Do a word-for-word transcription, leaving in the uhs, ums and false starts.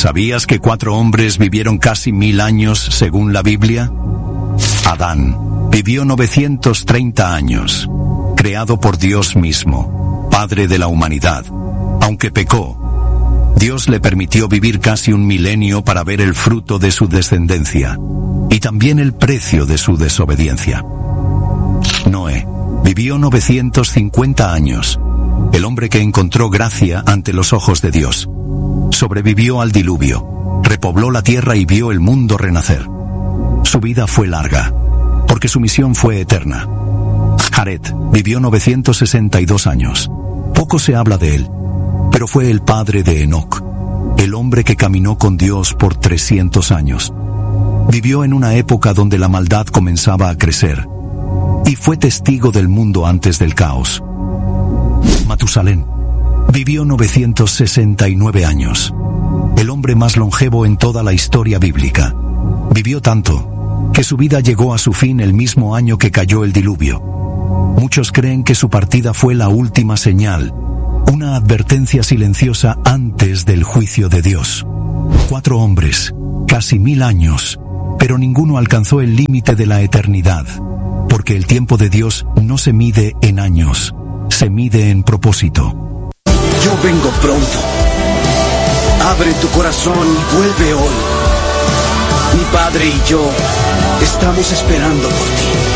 ¿Sabías que cuatro hombres vivieron casi mil años según la Biblia? Adán vivió novecientos treinta años, creado por Dios mismo, Padre de la humanidad. Aunque pecó, Dios le permitió vivir casi un milenio para ver el fruto de su descendencia y también el precio de su desobediencia. Noé vivió novecientos cincuenta años, el hombre que encontró gracia ante los ojos de Dios. Sobrevivió al diluvio, repobló la tierra y vio el mundo renacer. Su vida fue larga, porque su misión fue eterna. Jared vivió novecientos sesenta y dos años. Poco se habla de él, pero fue el padre de Enoc, el hombre que caminó con Dios por trescientos años. Vivió en una época donde la maldad comenzaba a crecer, y fue testigo del mundo antes del caos. Matusalén vivió novecientos sesenta y nueve años, el hombre más longevo en toda la historia bíblica. Vivió tanto que su vida llegó a su fin el mismo año que cayó el diluvio. Muchos creen que su partida fue la última señal, una advertencia silenciosa antes del juicio de Dios. Cuatro hombres, casi mil años, pero ninguno alcanzó el límite de la eternidad, porque el tiempo de Dios no se mide en años, se mide en propósito. Yo vengo pronto. Abre tu corazón y vuelve hoy. Mi padre y yo estamos esperando por ti.